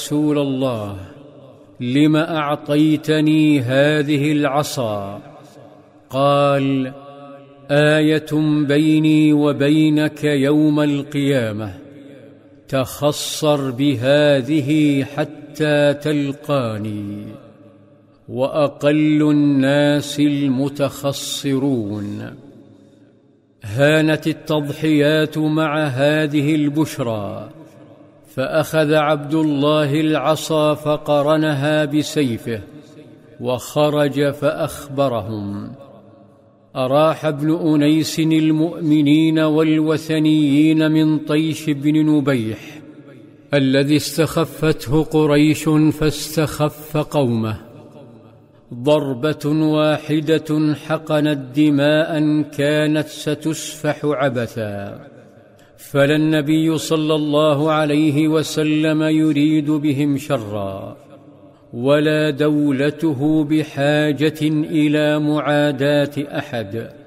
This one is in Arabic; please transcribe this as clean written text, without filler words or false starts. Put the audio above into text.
رسول الله لم أعطيتني هذه العصا؟ قال: آية بيني وبينك يوم القيامة، تخصر بهذه حتى تلقاني. وأقل الناس المتخصرون. هانت التضحيات مع هذه البشرى، فأخذ عبد الله العصا فقرنها بسيفه وخرج فأخبرهم. أراح ابن أنيس المؤمنين والوثنيين من طيش بن نبيح الذي استخفته قريش فاستخف قومه. ضربة واحدة حقنت دماء كانت ستسفح عبثا، فلا النبي صلى الله عليه وسلم يريد بهم شرا، ولا دولته بحاجة إلى معاداة أحد.